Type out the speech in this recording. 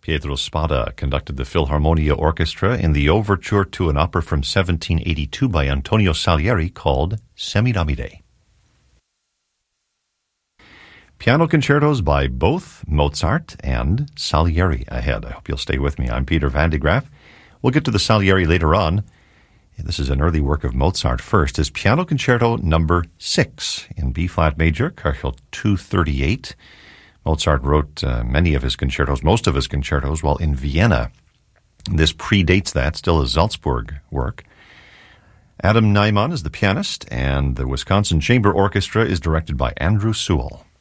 Pietro Spada conducted the Philharmonia Orchestra in the overture to an opera from 1782 by Antonio Salieri called Semiramide. Piano concertos by both Mozart and Salieri ahead. I hope you'll stay with me. I'm Peter Van de Graaff. We'll get to the Salieri later on. This is an early work of Mozart first. His Piano Concerto number 6 in B-flat major, Köchel 238. Mozart wrote many of his concertos, most of his concertos, while in Vienna. This predates that, still a Salzburg work. Adam Neumann is the pianist, and the Wisconsin Chamber Orchestra is directed by Andrew Sewell.